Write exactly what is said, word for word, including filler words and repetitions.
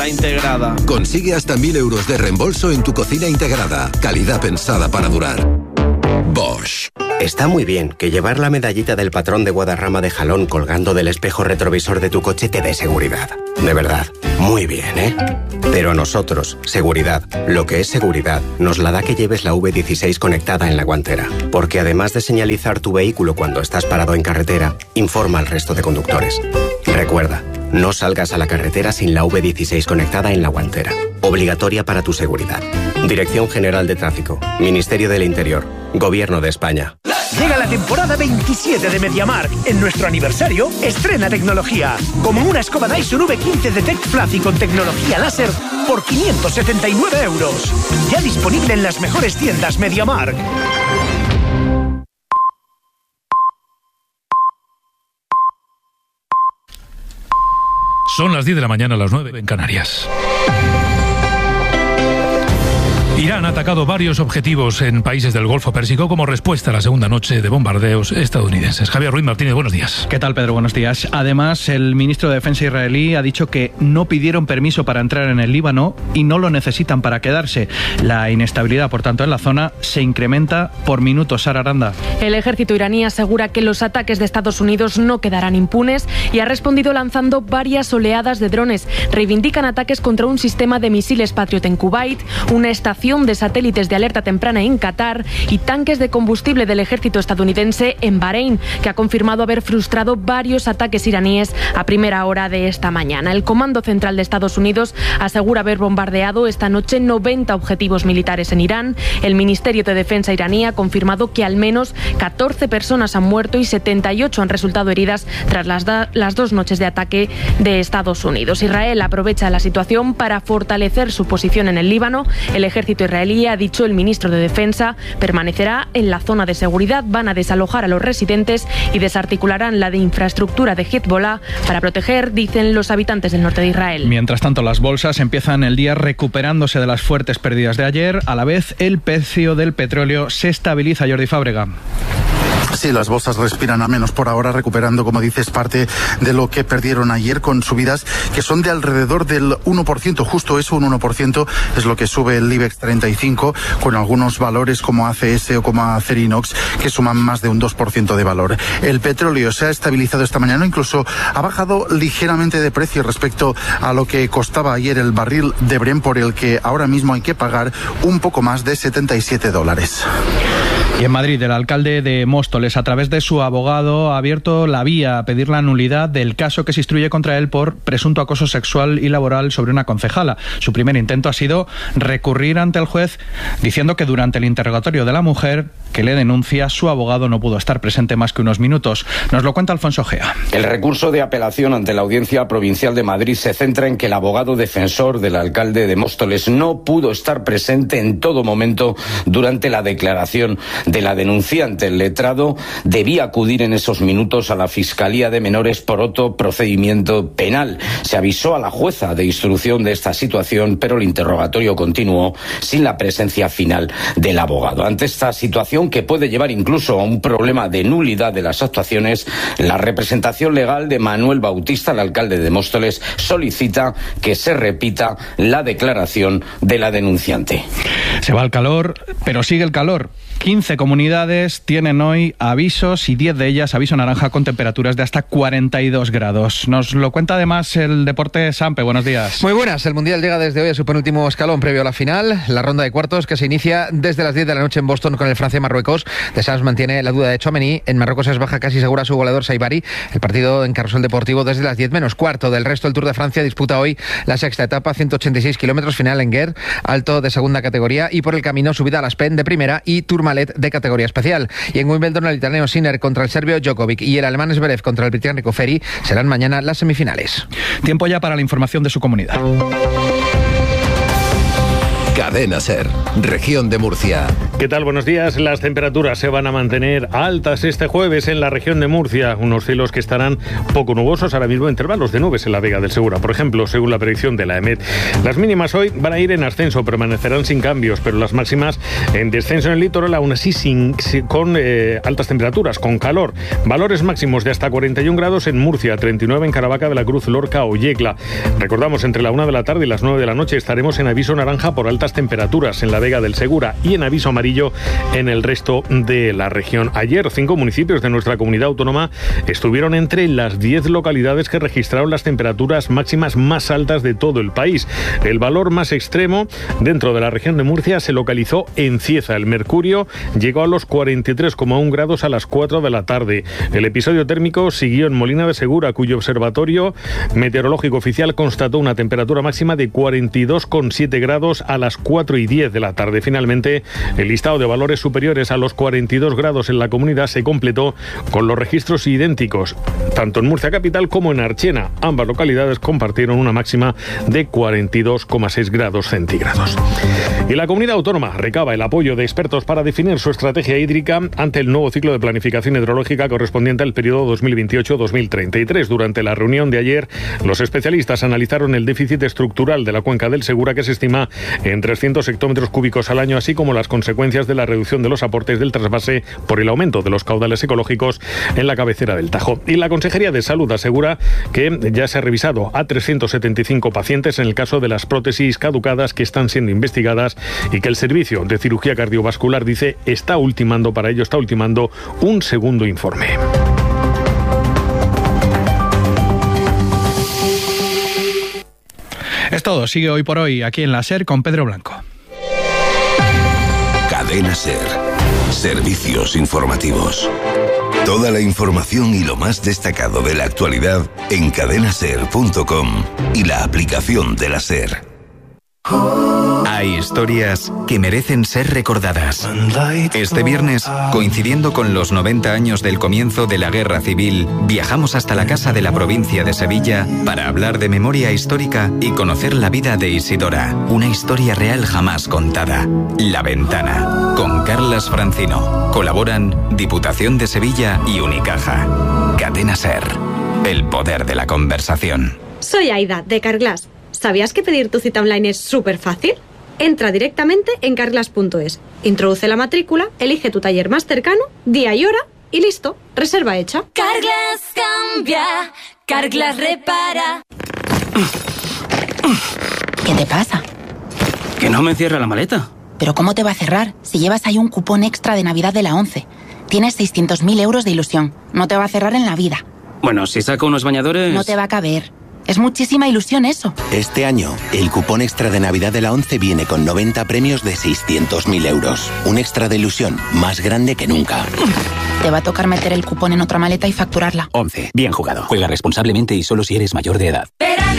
Integrada. Consigue hasta mil euros de reembolso en tu cocina integrada. Calidad pensada para durar. Bosch. Está muy bien que llevar la medallita del patrón de Guadarrama de Jalón colgando del espejo retrovisor de tu coche te dé seguridad. De verdad, muy bien, ¿eh? Pero a nosotros, seguridad, lo que es seguridad, nos la da que lleves la V dieciséis conectada en la guantera. Porque además de señalizar tu vehículo cuando estás parado en carretera, informa al resto de conductores. Recuerda, no salgas a la carretera sin la V dieciséis conectada en la guantera. Obligatoria para tu seguridad. Dirección General de Tráfico, Ministerio del Interior, Gobierno de España. Llega la temporada veintisiete de MediaMarkt. En nuestro aniversario, estrena tecnología. Como una escoba Dyson V quince de Tech Fluffy con tecnología láser por quinientos setenta y nueve euros. Ya disponible en las mejores tiendas MediaMarkt. Son las diez de la mañana, a las nueve en Canarias. Irán ha atacado varios objetivos en países del Golfo Pérsico como respuesta a la segunda noche de bombardeos estadounidenses. Javier Ruiz Martínez, buenos días. ¿Qué tal, Pedro? Buenos días. Además, el ministro de Defensa israelí ha dicho que no pidieron permiso para entrar en el Líbano y no lo necesitan para quedarse. La inestabilidad, por tanto, en la zona se incrementa por minutos. Sara Aranda. El ejército iraní asegura que los ataques de Estados Unidos no quedarán impunes y ha respondido lanzando varias oleadas de drones. Reivindican ataques contra un sistema de misiles Patriot en Kuwait, una estación de satélites de alerta temprana en Qatar y tanques de combustible del ejército estadounidense en Bahrein, que ha confirmado haber frustrado varios ataques iraníes a primera hora de esta mañana. El Comando Central de Estados Unidos asegura haber bombardeado esta noche noventa objetivos militares en Irán. El Ministerio de Defensa iraní ha confirmado que al menos catorce personas han muerto y setenta y ocho han resultado heridas tras las, da- las dos noches de ataque de Estados Unidos. Israel aprovecha la situación para fortalecer su posición en el Líbano. El ejército israelí, ha dicho el ministro de Defensa, permanecerá en la zona de seguridad, van a desalojar a los residentes y desarticularán la de infraestructura de Hezbollah para proteger, dicen, los habitantes del norte de Israel. Mientras tanto, las bolsas empiezan el día recuperándose de las fuertes pérdidas de ayer. A la vez, el precio del petróleo se estabiliza. Jordi Fábrega. Sí, las bolsas respiran a menos por ahora, recuperando, como dices, parte de lo que perdieron ayer con subidas que son de alrededor del uno por ciento, justo eso, un uno por ciento es lo que sube el IBEX treinta y cinco, con algunos valores como A C S o como Acerinox que suman más de un dos por ciento de valor. El petróleo se ha estabilizado esta mañana, incluso ha bajado ligeramente de precio respecto a lo que costaba ayer el barril de Brent, por el que ahora mismo hay que pagar un poco más de setenta y siete dólares. Y en Madrid, el alcalde de Móstoles, a través de su abogado, ha abierto la vía a pedir la nulidad del caso que se instruye contra él por presunto acoso sexual y laboral sobre una concejala. Su primer intento ha sido recurrir ante el juez diciendo que durante el interrogatorio de la mujer que le denuncia, su abogado no pudo estar presente más que unos minutos. Nos lo cuenta Alfonso Gea. El recurso de apelación ante la Audiencia Provincial de Madrid se centra en que el abogado defensor del alcalde de Móstoles no pudo estar presente en todo momento durante la declaración de la denunciante. El letrado debía acudir en esos minutos a la Fiscalía de Menores por otro procedimiento penal. Se avisó a la jueza de instrucción de esta situación, pero el interrogatorio continuó sin la presencia final del abogado. Ante esta situación, que puede llevar incluso a un problema de nulidad de las actuaciones, la representación legal de Manuel Bautista, el alcalde de Móstoles, solicita que se repita la declaración de la denunciante. Se va el calor, pero sigue el calor. quince comunidades tienen hoy avisos y diez de ellas aviso naranja con temperaturas de hasta cuarenta y dos grados. Nos lo cuenta además el Deporte Sampe. Buenos días. Muy buenas. El Mundial llega desde hoy a su penúltimo escalón previo a la final, la ronda de cuartos que se inicia desde las diez de la noche en Boston con el Francia-Marruecos. De Sans mantiene la duda de Tchouaméni. En Marruecos es baja casi segura su goleador Saibari. El partido en Carrusel Deportivo desde las diez menos cuarto. Del resto, el Tour de Francia disputa hoy la sexta etapa, ciento ochenta y seis kilómetros, final en Guer, alto de segunda categoría, y por el camino subida a las Pen de primera y Tourmalet de categoría especial. Y en Wimbledon, el italiano Sinner contra el serbio Djokovic y el alemán Zverev contra el británico Ferry serán mañana las semifinales. Tiempo ya para la información de su comunidad. Cadena SER, Región de Murcia. ¿Qué tal? Buenos días. Las temperaturas se van a mantener altas este jueves en la región de Murcia. Unos cielos que estarán poco nubosos, ahora mismo intervalos de nubes en la Vega del Segura. Por ejemplo, según la predicción de la EMET, las mínimas hoy van a ir en ascenso, permanecerán sin cambios, pero las máximas en descenso en el litoral, aún así sin, sin, con eh, altas temperaturas, con calor. Valores máximos de hasta cuarenta y un grados en Murcia, treinta y nueve en Caravaca de la Cruz, Lorca o Yecla. Recordamos, entre la una de la tarde y las nueve de la noche estaremos en aviso naranja por altas temperaturas en la Vega del Segura y en aviso amarillo en el resto de la región. Ayer, cinco municipios de nuestra comunidad autónoma estuvieron entre las diez localidades que registraron las temperaturas máximas más altas de todo el país. El valor más extremo dentro de la región de Murcia se localizó en Cieza. El mercurio llegó a los cuarenta y tres coma uno grados a las cuatro de la tarde. El episodio térmico siguió en Molina de Segura, cuyo observatorio meteorológico oficial constató una temperatura máxima de cuarenta y dos coma siete grados a las cuatro y diez de la tarde. Finalmente, el listado de valores superiores a los cuarenta y dos grados en la comunidad se completó con los registros idénticos, tanto en Murcia capital como en Archena. Ambas localidades compartieron una máxima de cuarenta y dos coma seis grados centígrados. Y la comunidad autónoma recaba el apoyo de expertos para definir su estrategia hídrica ante el nuevo ciclo de planificación hidrológica correspondiente al periodo dos mil veintiocho dos mil treinta y tres. Durante la reunión de ayer, los especialistas analizaron el déficit estructural de la cuenca del Segura, que se estima en trescientos hectómetros cúbicos al año, así como las consecuencias de la reducción de los aportes del trasvase por el aumento de los caudales ecológicos en la cabecera del Tajo. Y la Consejería de Salud asegura que ya se ha revisado a trescientos setenta y cinco pacientes en el caso de las prótesis caducadas que están siendo investigadas y que el servicio de cirugía cardiovascular, dice, está ultimando, para ello está ultimando un segundo informe. Es todo, sigue Hoy por Hoy aquí en la SER con Pedro Blanco. Cadena SER. Servicios informativos. Toda la información y lo más destacado de la actualidad en cadena ser punto com y la aplicación de la SER. Hay historias que merecen ser recordadas. Este viernes, coincidiendo con los noventa años del comienzo de la Guerra Civil, viajamos hasta la Casa de la Provincia de Sevilla para hablar de memoria histórica y conocer la vida de Isidora, una historia real jamás contada. La Ventana, con Carlas Francino. Colaboran Diputación de Sevilla y Unicaja. Cadena SER, el poder de la conversación. Soy Aida, de Carglass. ¿Sabías que pedir tu cita online es súper fácil? Entra directamente en carglass punto es, introduce la matrícula, elige tu taller más cercano, día y hora y listo, reserva hecha. Carglass cambia, Carglass repara. ¿Qué te pasa? Que no me cierra la maleta. ¿Pero cómo te va a cerrar si llevas ahí un cupón extra de Navidad de la ONCE? Tienes seiscientos mil euros de ilusión, no te va a cerrar en la vida. Bueno, si saco unos bañadores... No te va a caber. Es muchísima ilusión eso. Este año, el cupón extra de Navidad de la ONCE viene con noventa premios de seiscientos mil euros. Un extra de ilusión más grande que nunca. Te va a tocar meter el cupón en otra maleta y facturarla. ONCE. Bien jugado. Juega responsablemente y solo si eres mayor de edad. Verano